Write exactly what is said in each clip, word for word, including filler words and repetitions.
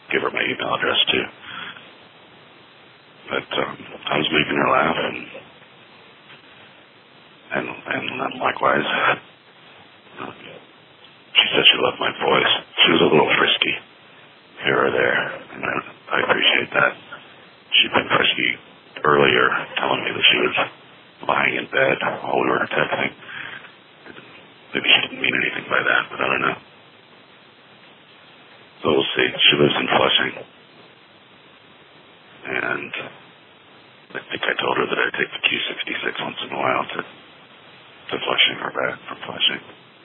give her my email address too. But um, I was making her laugh, and and and likewise, uh, she said she loved my voice. She was a little frisky here or there, and I, I appreciate that. She'd been frisky earlier, telling me that she was lying in bed while we were texting. Maybe she didn't mean anything by that, but I don't know. So we'll see. She lives in Flushing. And I think I told her that I take the Q sixty-six once in a while to, to Flushing or back from Flushing.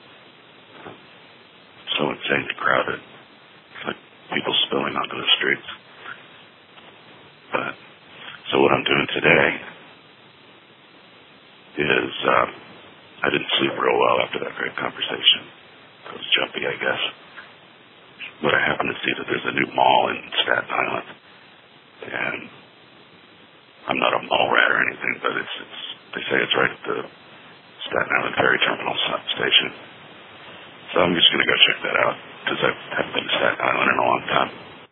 It's so insanely crowded. It's like people spilling onto the streets. But, so what I'm doing today is, um, I didn't sleep real well after that great conversation. I was jumpy, I guess. But I happened to see that there's a new mall in Staten Island. And I'm not a mall rat or anything, but it's, it's they say it's right at the Staten Island Ferry Terminal station. So I'm just going to go check that out, because I haven't been to Staten Island in a long time.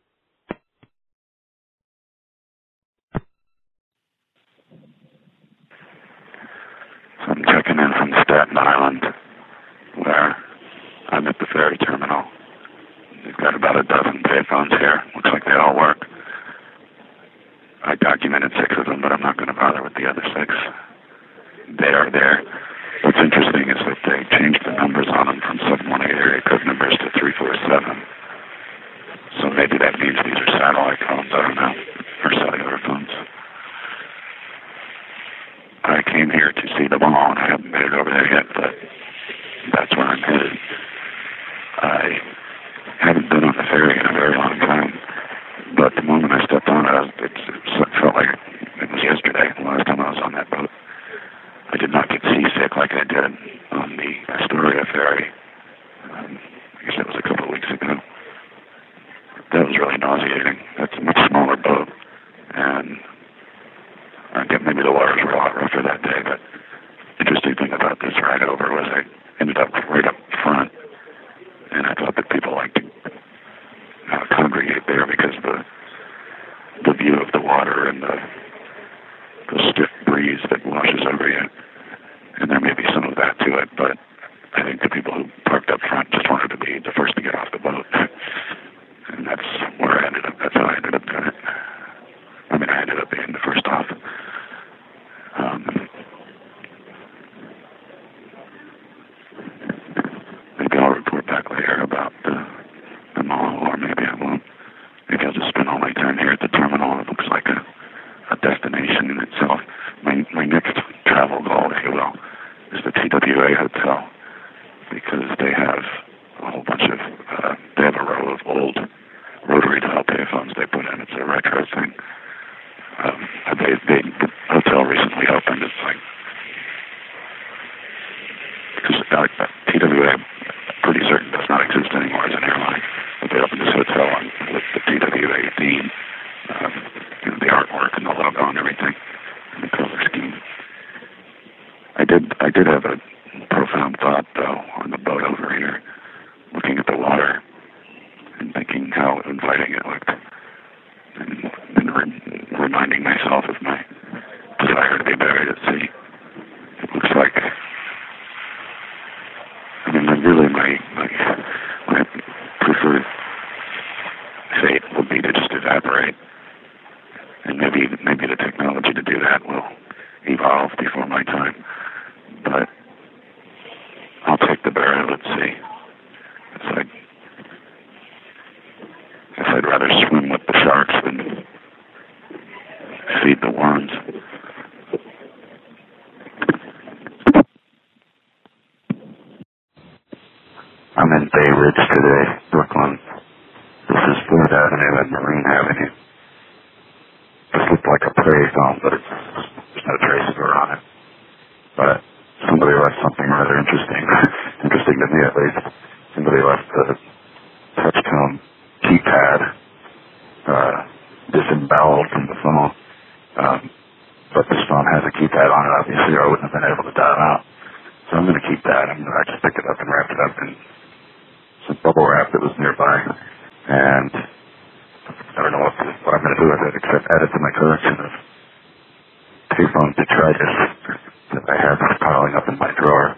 So I'm checking in from Staten Island, where I'm at the ferry terminal. They've got about a dozen payphones here. Looks like they all work. I documented six of them, but I'm not going to bother with the other six. They are there. What's interesting is that they changed the numbers on them from seven one eight area code numbers to three four seven. So maybe that means these are satellite phones, I don't know, or cellular phones. I came here to see the mall, and I haven't made it over there yet, but that's where I'm headed. I haven't been on the ferry in a very long time, but the moment I stepped on it, I was, it, it felt like it was yesterday, the last time I was on that boat. I did not get seasick like I did on the Astoria ferry. Um, I guess that was a couple of weeks ago. That was really nauseating. That's a much smaller boat, and I guess maybe the waters were a lot rougher that day, but the interesting thing about this ride over was I ended up right up front, and I thought that people liked to uh, congregate there because the the view of the water and the, the stiff breeze that washes over you, and there may be some of that to it, but I think the people who parked up front just wanted to be the first to get off the boat, and that's where I ended up. That's how I ended up doing it. I mean, I ended up being the first off. Um, maybe I'll report back later about the, the mall, or maybe I won't. Maybe I'll just spend all my time here at the terminal. It looks like a, a destination in itself. My, my next travel goal, if you will, is the T W A Hotel, because they have a whole bunch of, uh, they have a row of old rotary dial payphones they put in. It's a retro thing. Um, they, they, the hotel recently opened. It's like, because uh, T W A, pretty certain, does not exist anymore as an airline. But they opened this hotel on, with the T W A theme, um, you know, the artwork and the logo and everything, and the color scheme. I did, I did have a profound thought, though, on the boat over here, looking at the water and thinking how inviting it looked. And, and re- reminding myself of my desire to be buried at sea. It looks like, I mean, really my, my, my preferred fate would be to just evaporate. And maybe, maybe the technology to do that will evolve before my time. But I'll take the burial at sea. It's like, if I'd rather swim with the sharks than feed the worms. I'm in Bay Ridge today, Brooklyn. This is Fourth Avenue and Marine Avenue. This looked like a prairie film, but it's, there's no trace of her on it. But somebody left something rather interesting, interesting to me at least. Somebody left the touch-tone keypad uh, disemboweled from the phone. Um, but this phone has a keypad on it, obviously, or I wouldn't have been able to dial out. So I'm going to keep that. I'm going to, I just picked it up and wrapped it up in some bubble wrap that was nearby. And with it except add it to my collection of payphone detritus that I have piling up in my drawer.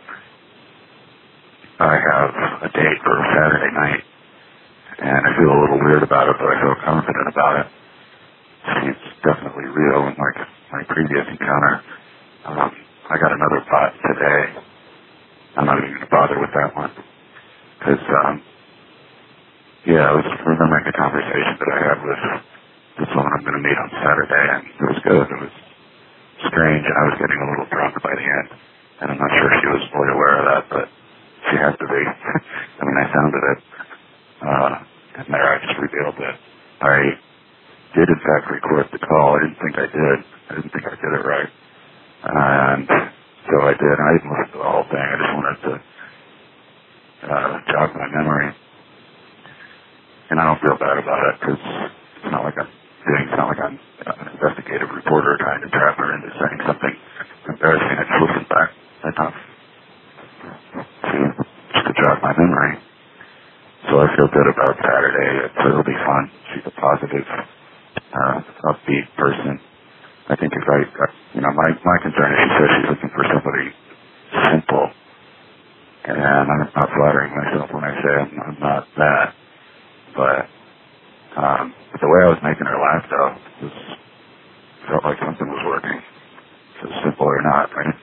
I have a date for Saturday night, and I feel a little weird about it, but I feel confident about it. It's definitely real, and like my previous encounter, um, I got another bot today. I'm not even going to bother with that one, because, um, yeah, I was remembering the conversation that I had with this woman I'm going to meet on Saturday, and it was good. It was strange, and I was getting a little drunk by the end, and I'm not sure she was fully aware of that, but she has to be. I mean, I sounded it, uh, and there I just revealed that I did, in fact, record the call. I didn't think I did. I didn't think I did it right. And so I did. I didn't listen to the whole thing. I just wanted to uh, jog my memory. And I don't feel bad about it, because it's not like I'm doing, it's not like I'm an investigative reporter trying to trap her into saying something embarrassing. I just listened back enough to, just to jog my memory. So I feel good about Saturday. It's, it'll be fun. She's a positive, uh, upbeat person. I think if I, you know, my, my concern is she says she's looking for somebody simple. And I'm not flattering myself when I say I'm, I'm not that. But, um, but the way I was making her laugh, though, was, felt like something was working. So simple or not, right?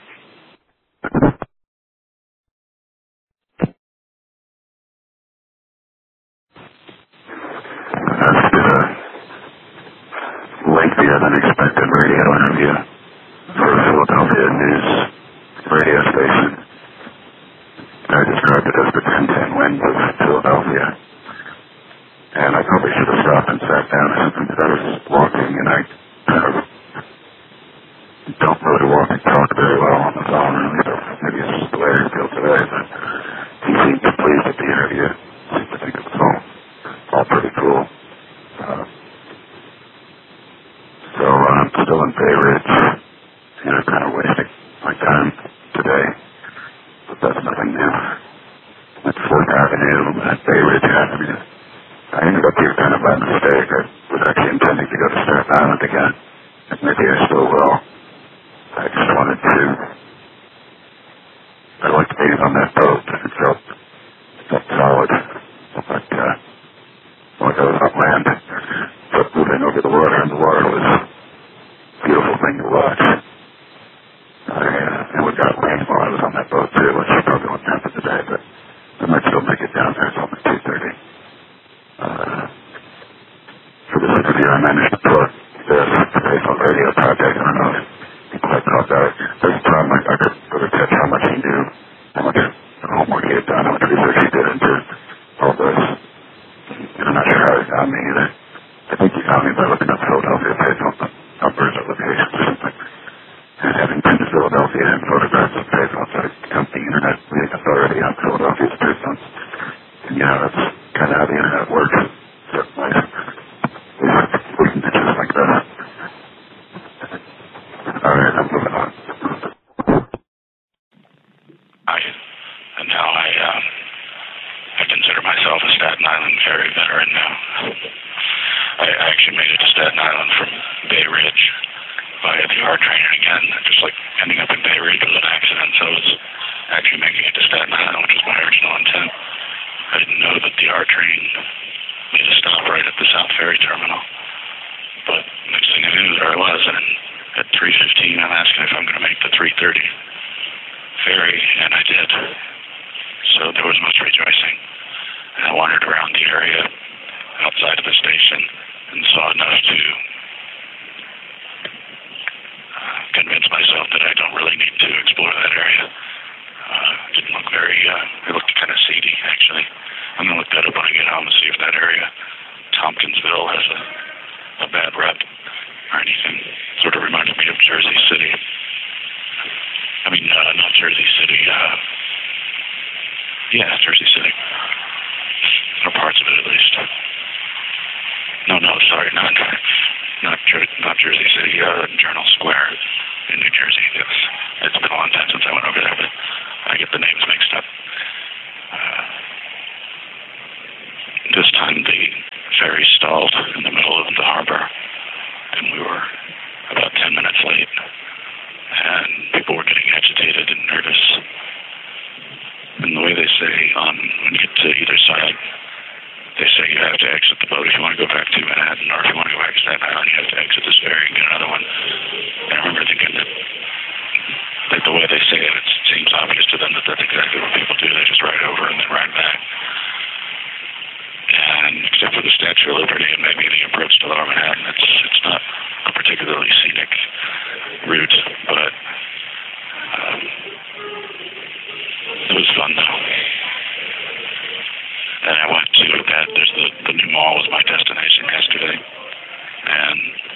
That's the lengthier than expected radio interview for a Philadelphia news radio station. I described it as the ten ten winds of Philadelphia. And I probably should have stopped and sat down or something, but I was walking, and I kind of don't really walk and talk very well on the phone, or maybe it's just the way I feel today, but he seemed pleased with the interview. Seemed to think it was all, all pretty cool. Uh, so uh, I'm still in Bay Ridge, you know, kind of wasting my time today, but that's nothing new. At fourth Avenue, at Bay Ridge Avenue. I ended up here kind of by mistake. I was actually intending to go to Staten Island again, and maybe I still will. I just wanted to, I liked being on that boat. It felt, it felt solid. Felt like, uh, like I was on land. But moving over the water, and the water was a beautiful thing to watch. I, uh, and we got rain while I was on that boat too, which probably won't happen today, but I might still make it down there. It's only two thirty. Uh, for this interview, I managed to put this payphone radio project. I don't know if people have caught that. There's a problem. I could sort of catch how much he knew, how much homework he had done, how much research he did into all this. And I'm not sure how he found me either. I think he found me by looking up Philadelphia payphone numbers or locations or something. And having been to Philadelphia and photographs of payphones, I count the internet leading authority on Philadelphia's payphones. And you know, that's kind of how the internet works. Certainly. Little niches like that. All right, I'm moving on. I, and now I, uh, I consider myself a Staten Island ferry veteran now. I, I actually made it to Staten Island from Bay Ridge via the R train again, just like ending up in Bay Ridge was an accident, so I was actually making it to Staten Island, which was my original intent. I didn't know that the R train made a stop right at the South Ferry terminal. But next thing I knew, there I was, and at three fifteen, I'm asking if I'm going to make the three thirty ferry, and I did. So there was much rejoicing. And I wandered around the area outside of the station and saw enough to uh, convince myself that I don't really need to explore that area. Uh, it didn't look very, uh, it looked kind of seedy, actually. I'm going to look that up when I get home and see if that area, Tompkinsville, has a, a bad rep or anything. Sort of reminds me of Jersey City. I mean, uh, not Jersey City, uh, yeah, Jersey City. Or parts of it, at least. No, no, sorry, not, not, Jer- not Jersey City, uh, Journal Square in New Jersey. It's, it's been a long time since I went over there, but I get the names mixed up. Uh, this time the ferry stalled in the middle of the harbor, say you have to exit the boat if you want to go back to Manhattan, or if you want to go back to Staten Island, you have to exit this ferry and get another one. And I remember thinking that, that the way they say it, it seems obvious to them that that's exactly what people do. They just ride over and then ride back. And except for the Statue of Liberty and maybe the approach to Lower Manhattan, it's it's not a particularly scenic route, but um, it was fun though. And I went to that. There's the the new mall was my destination yesterday, and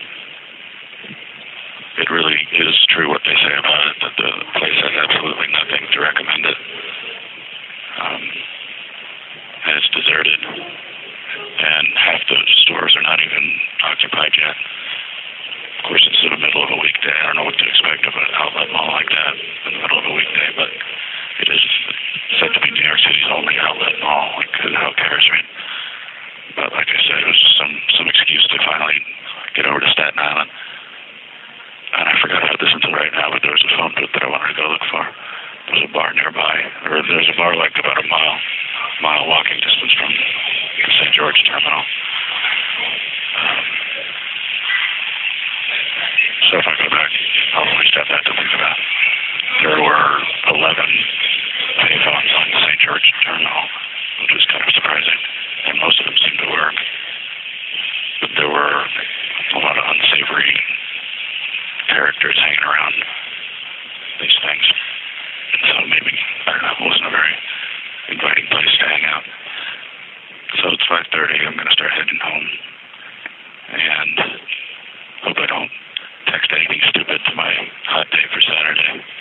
it really is true what they say about it, that the place has absolutely nothing to recommend it. Um, and it's deserted. And half the stores are not even occupied yet. Of course, it's in the middle of a weekday. I don't know what to expect of an outlet mall like that in the middle of a weekday, but it is said to be New York City's only outlet mall. Like, who cares, right? But like I said, it was just some, some excuse to finally get over to Staten Island. And I forgot about this until right now, but there was a phone booth that I wanted to go look for. There was a bar nearby, or there's a bar like about a mile, mile walking distance from the Saint George terminal. Um, so if I go back, I'll at least have that to think about. There were eleven payphones on the Saint George terminal, which was kind of surprising, and most of them seemed to work. But there were a lot of unsavory characters hanging around these things. And so maybe, I don't know, it wasn't a very inviting place to hang out. So it's five thirty, I'm going to start heading home. And hope I don't text anything stupid to my hot date for Saturday.